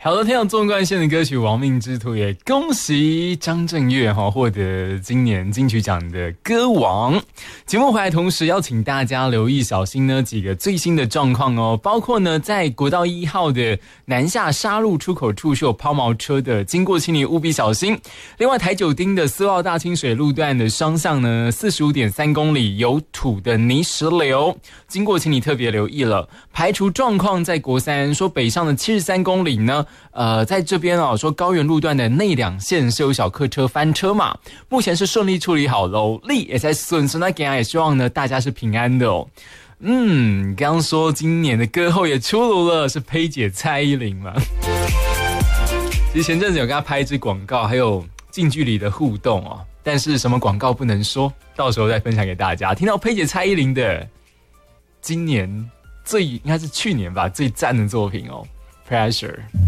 好的，听到纵贯线的歌曲《亡命之徒》，也恭喜张震岳获得今年金曲奖的歌王。节目回来同时要请大家留意小心呢几个最新的状况哦，包括呢在国道1号的南下沙鹿出口处是有抛锚车的，经过请你务必小心。另外台九丁的4号大清水路段的双向呢 45.3 公里有土的泥石流，经过请你特别留意了。排除状况在国三，说北上的73公里呢在这边说高原路段的内两线是有小客车翻车嘛，目前是顺利处理好喽，力也在顺，那也希望呢大家是平安的哦。刚刚说今年的歌后也出炉了，是佩姐蔡依林嘛。其实前阵子有跟她拍一支广告，还有近距离的互动哦，但是什么广告不能说，到时候再分享给大家。听到佩姐蔡依林的今年应该是去年吧最赞的作品哦， Pressure。